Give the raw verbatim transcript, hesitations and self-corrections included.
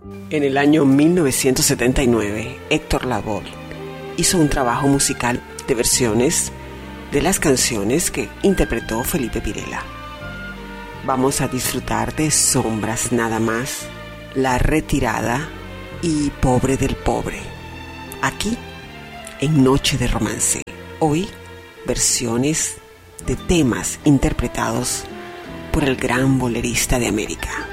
En el año mil novecientos setenta y nueve, Héctor Lavoe hizo un trabajo musical de versiones de las canciones que interpretó Felipe Pirela. Vamos a disfrutar de Sombras nada más, La Retirada y Pobre del Pobre, aquí en Noche de Romance. Hoy, versiones de temas interpretados por el gran bolerista de América.